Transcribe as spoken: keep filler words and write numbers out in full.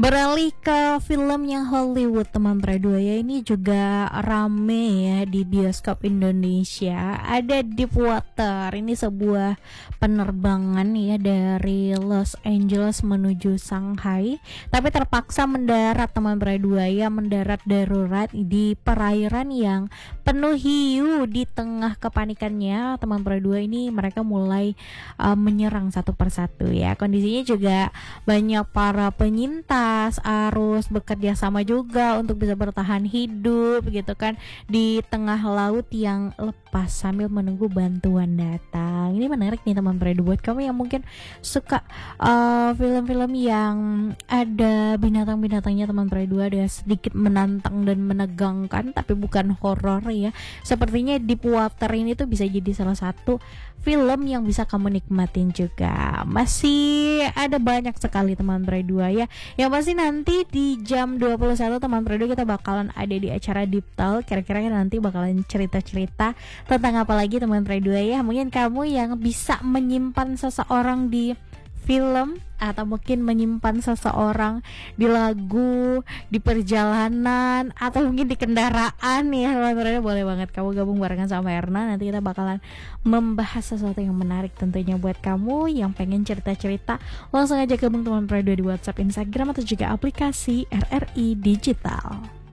Beralih ke film yang Hollywood teman Predua ya, ini juga rame ya di bioskop Indonesia. Ada Deepwater, ini sebuah penerbangan ya dari Los Angeles menuju Shanghai, tapi terpaksa mendarat teman Predua ya, mendarat darurat di perairan yang penuh hiu. Di tengah kepanikannya teman Predua ini mereka mulai uh, menyerang satu persatu ya. Kondisinya juga banyak para penyintas harus bekerja sama juga untuk bisa bertahan hidup gitu kan di tengah laut yang lepas sambil menunggu bantuan datang. Ini menarik nih teman Predu, buat kamu yang mungkin suka uh, film-film yang ada binatang-binatangnya teman Predu, ada sedikit menantang dan menegangkan tapi bukan horor ya. Sepertinya Deepwater ini tuh bisa jadi salah satu film yang bisa kamu nikmatin juga. Masih ada banyak sekali teman Predu ya. Yang pasti nanti di jam dua puluh satu teman Predu kita bakalan ada di acara Deep Talk. Kira-kira nanti bakalan cerita-cerita tentang apa lagi teman Predu ya. Mungkin kamu yang bisa menyimpan seseorang di film, atau mungkin menyimpan seseorang di lagu, di perjalanan, atau mungkin di kendaraan ya teman Predu, boleh banget kamu gabung barengan sama Erna. Nanti kita bakalan membahas sesuatu yang menarik tentunya buat kamu yang pengen cerita-cerita. Langsung aja gabung teman Predu di WhatsApp, Instagram, atau juga aplikasi R R I Digital.